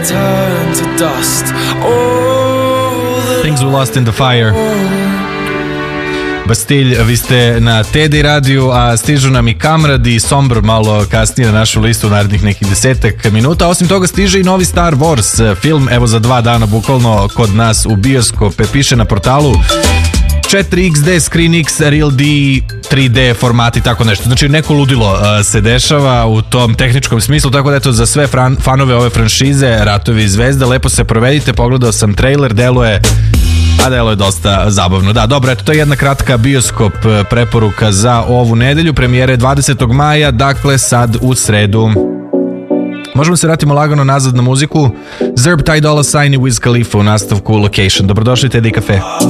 turn to dust. Things we lost in the fire. Bastille, vi ste na Teddy radiju, a stižu nam i Kamrad i Sombr malo kasnije na našu listu narednih nekih 10 minuta. Osim toga stiže i novi Star Wars film, evo za 2 dana bukvalno kod nas u bioskope, piše na portalu 4XD, Screen X, Real D, 3D formati, tako nešto. Znači neko ludilo se dešava u tom tehničkom smislu, tako da eto za sve fanove ove franšize Ratovi zvezda, lepo se provedite, pogledao sam trailer, deluje dosta zabavno. Da, dobro, eto, to je jedna kratka bioskop preporuka za ovu nedelju. Premijere 20. maja, dakle sad u sredu. Možemo se vratimo lagano nazad na muziku. Zerb, Ty Dolla Sign i Wiz Khalifa u nastavku Location. Dobrodošli, Teddy Cafe.